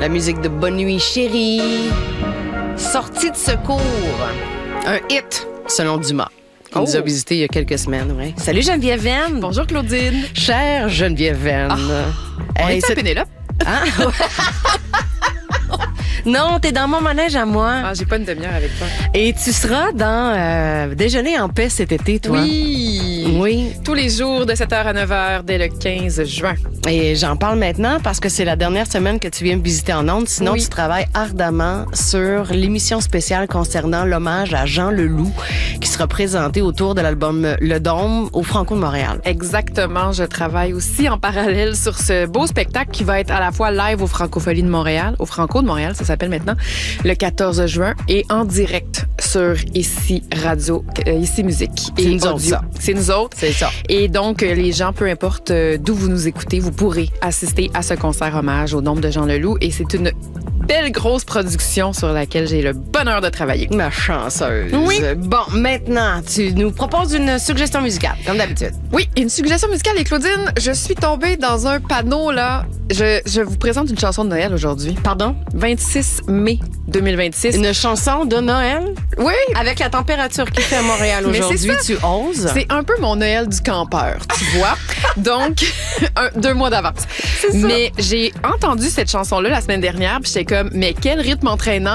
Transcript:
La musique de Bonne Nuit Chérie. Sortie de secours. Un hit, selon Dumas, qui nous a visité il y a quelques semaines. Ouais. Salut Geneviève Venn. Bonjour Claudine. Chère Geneviève Venn. On est à Pénélope. Hein? Non, t'es dans mon manège à moi. Ah, j'ai pas une demi-heure avec toi. Et tu seras dans Déjeuner en paix cet été, toi. Oui. Tous les jours de 7h à 9h dès le 15 juin. Et j'en parle maintenant parce que c'est la dernière semaine que tu viens me visiter en ondes. Sinon, tu travailles ardemment sur l'émission spéciale concernant l'hommage à Jean Leloup qui sera présenté autour de l'album Le Dôme au Franco de Montréal. Exactement. Je travaille aussi en parallèle sur ce beau spectacle qui va être à la fois live au Francophonie de Montréal, au Franco de Montréal, ça s'appelle maintenant, le 14 juin, et en direct sur Ici Radio, Ici Musique et nous Audio. autres, ça. C'est nous autres. C'est ça. Et donc, les gens, peu importe d'où vous nous écoutez, vous pourrez assister à ce concert hommage au Dôme de Jean Leloup. Et c'est une belle grosse production sur laquelle j'ai le bonheur de travailler. Ma chanceuse. Oui. Bon, maintenant, tu nous proposes une suggestion musicale, comme d'habitude. Oui, une suggestion musicale. Et Claudine, je suis tombée dans un panneau, là. Je vous présente une chanson de Noël aujourd'hui. Pardon? 26 mai 2026. Une chanson de Noël? Oui! Avec la température qu'il fait à Montréal Mais aujourd'hui, c'est tu oses? C'est un peu mon Noël du campeur, tu vois. Donc, 2 mois d'avance. C'est ça. Mais j'ai entendu cette chanson-là la semaine dernière, puis j'étais comme, mais quel rythme entraînant.